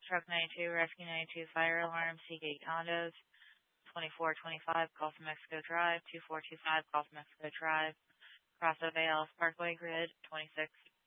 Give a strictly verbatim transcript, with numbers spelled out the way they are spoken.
Truck ninety-two, Rescue ninety-two, Fire Alarm, Seagate Condos, twenty-four twenty-five Gulf of Mexico Drive, two four two five Gulf of Mexico Drive, Cross Vale Parkway Grid, twenty-six